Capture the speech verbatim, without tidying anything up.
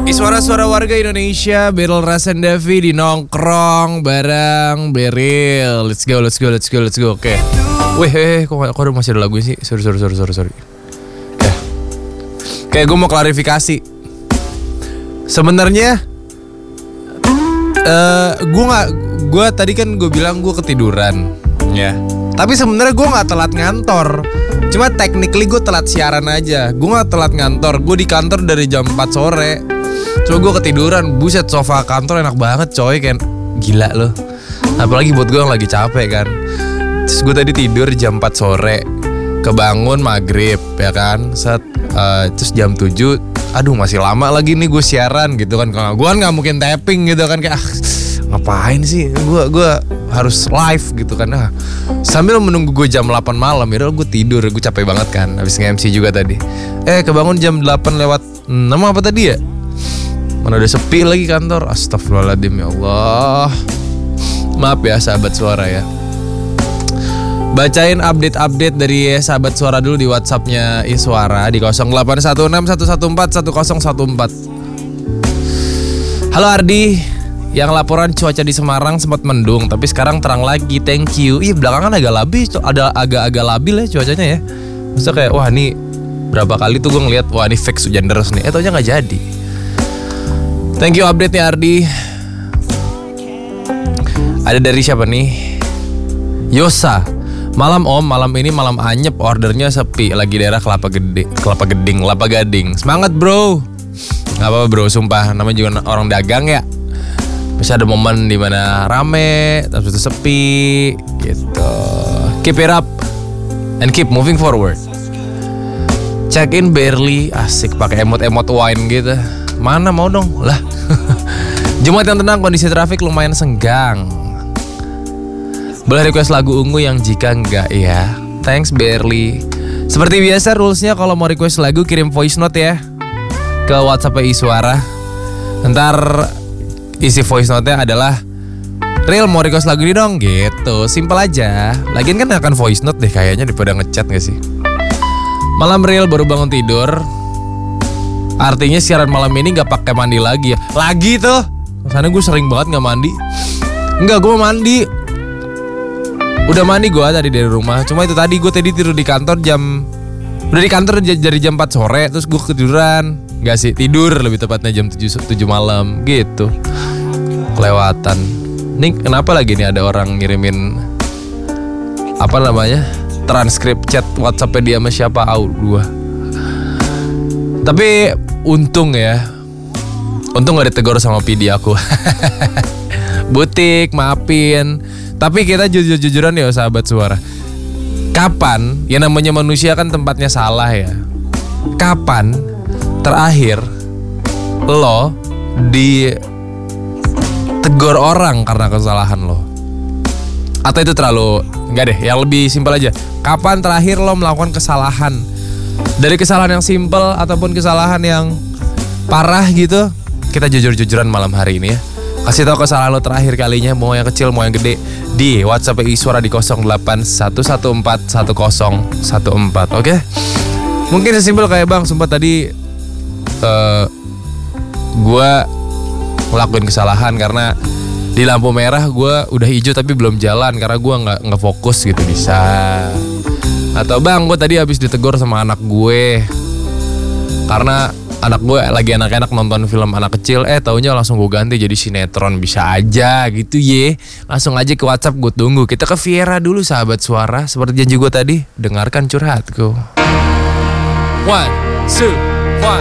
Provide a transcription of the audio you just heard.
Suara-suara warga Indonesia, Beryl Rasendavi di nongkrong bareng Beryl. Let's go, let's go, let's go, let's go. Oke. Okay. Wih, eh, kok, kok masih ada lagu sih? Sorry, sorry, sorry, sorry, sorry. Ya. Kayak gue mau klarifikasi. Sebenarnya, uh, gue nggak, gue tadi kan gue bilang gue ketiduran, ya. Tapi sebenarnya gue nggak telat ngantor. Cuma technically gue telat siaran aja. Gue nggak telat ngantor. Gue di kantor dari jam empat sore. Coba gue ketiduran, buset sofa kantor enak banget coy, kan gila loh. Apalagi buat gue yang lagi capek kan. Terus gue tadi tidur jam empat sore, kebangun maghrib ya kan. Set, uh, terus jam tujuh, aduh masih lama lagi nih gue siaran gitu kan. Gue kan gak mungkin tapping gitu kan, kayak ah, ngapain sih gue gue harus live gitu kan. Ah, sambil menunggu gue jam delapan malam, ya gue tidur, gue capek banget kan. Habis nge-M C juga tadi. Eh kebangun jam delapan lewat enam apa tadi ya? Mana udah sepi lagi kantor. Astagfirullahaladzim, ya Allah. Maaf ya sahabat suara ya. Bacain update-update dari sahabat suara dulu di WhatsAppnya Iswara di nol delapan satu enam satu satu empat satu nol satu empat. Halo Ardi, yang laporan cuaca di Semarang sempat mendung tapi sekarang terang lagi, thank you. Ih belakangan agak labil, ada agak-agak labil ya cuacanya ya. Maksudnya kayak wah nih berapa kali tuh gue ngeliat wah ini fix hujan deras nih. Eh taunya gak jadi. Thank you update-nya Ardi. Ada dari siapa nih? Yosa. Malam om, malam ini malam anyep, ordernya sepi. Lagi daerah Kelapa Gede, Kelapa Geding, Kelapa Gading. Semangat bro. Gak apa-apa bro, sumpah. Namanya juga orang dagang ya. Bisa ada momen dimana rame, tapi itu sepi gitu. Keep it up and keep moving forward. Check in barely, asik pakai emot-emot wine gitu. Mana mau dong lah. Jumat yang tenang, kondisi trafik lumayan senggang. Boleh request lagu ungu yang jika enggak ya. Thanks barely. Seperti biasa rulesnya kalau mau request lagu kirim voice note ya ke WhatsApp Iswara. Ntar isi voice note-nya adalah Real mau request lagu ini dong gitu. Simple aja. Lagian kan akan voice note deh kayaknya daripada ngechat gak sih. Malam Real baru bangun tidur. Artinya siaran malam ini gak pakai mandi lagi ya. Lagi tuh. Karena gue sering banget gak mandi. Enggak, gue mandi. Udah mandi gue tadi dari rumah. Cuma itu tadi gue tadi tidur di kantor jam Udah di kantor dari jam empat sore. Terus gue ketiduran. Gak sih, tidur lebih tepatnya jam tujuh malam gitu. Kelewatan. Nih kenapa lagi nih ada orang ngirimin apa namanya transkrip chat WhatsApp-nya dia sama siapa au gue. Tapi untung ya, untung gak ditegur sama P D aku. Butik, maafin. Tapi kita jujur-jujuran ya sahabat suara. Kapan, ya namanya manusia kan tempatnya salah ya. Kapan terakhir lo ditegur orang karena kesalahan lo? Atau itu terlalu, enggak deh, yang lebih simpel aja. Kapan terakhir lo melakukan kesalahan? Dari kesalahan yang simpel ataupun kesalahan yang parah gitu, kita jujur-jujuran malam hari ini ya. Kasih tahu kesalahan lo terakhir kalinya, mau yang kecil mau yang gede, di WhatsApp Iswara di nol delapan satu satu empat satu nol satu empat. Oke? Mungkin sesimpel kayak bang, sumpah tadi uh, gue ngelakuin kesalahan karena di lampu merah gue udah hijau tapi belum jalan karena gue nggak nggak fokus gitu bisa. Atau bang, gue tadi habis ditegur sama anak gue karena anak gue lagi enak-enak nonton film anak kecil, eh taunya langsung gue ganti jadi sinetron. Bisa aja gitu ye. Langsung aja ke WhatsApp, gue tunggu. Kita ke Viera dulu sahabat suara. Seperti janji gue tadi, dengarkan curhatku. One, two